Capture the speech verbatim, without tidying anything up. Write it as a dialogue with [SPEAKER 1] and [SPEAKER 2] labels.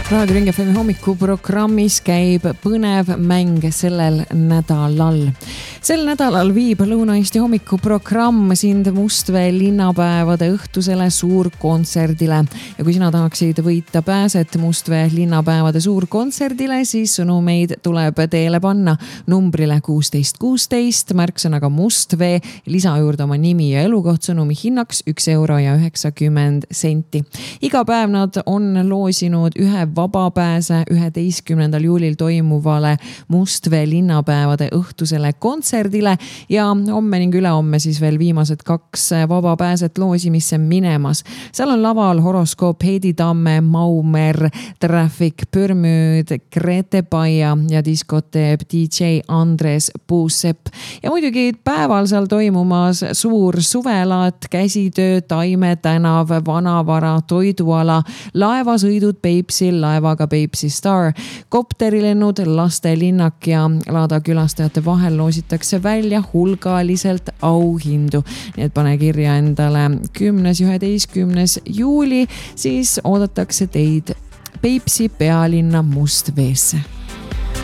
[SPEAKER 1] Raadio Ring F M hommikuprogrammis käib põnev mäng sellel nädalal. Sel nädalal viib Lõuna-Eesti hommikuprogramm sind Mustvee linnapäevade õhtusele suurkontserdile. Ja kui sina tahaksid võita pääset Mustvee linnapäevade suurkontserdile, siis sõnumeid tuleb teele panna numbrile kuusteist kuusteist, märksõnaga Mustvee, lisa juurde oma nimi ja elukoht, sõnumi hinnaks üks euro ja üheksakümmend senti. Iga päev nad on loosinud ühe vabapääse üheteistkümnendal juulil toimuvale Mustvee linnapäevade õhtusele kontserdile ja homme ning ülehomme siis veel viimased kaks vabapääset loosimisse minemas. Seal on laval horoskoop Heidi Tamme, Maumer, Traffic, Pürmüüd, Grete Paia ja diskoteeb D J Andres Puusepp. Ja muidugi päeval seal toimumas suur suvelaat, käsitöö, Taime tänav, vanavara, toiduala, laevasõidud Peipsil, laevaga Peipsi Star, kopterilennud, lastelinnak ja laada külastajate vahel loositakse välja hulgaliselt auhindu. Nii et pane kirja endale kümnes ja üheteistkümnes juuli, siis oodatakse teid Peipsi pealinna Mustveesse.